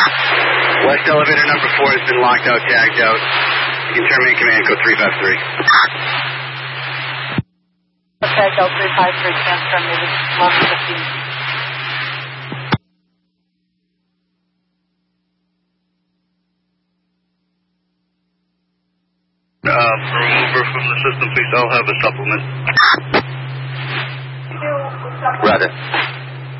West elevator number 4 has been locked out, tagged out. You can terminate command code 353. Tagged out 353, chance terminated, 11:15. Remover from the system, please. I'll have a supplement. Roger.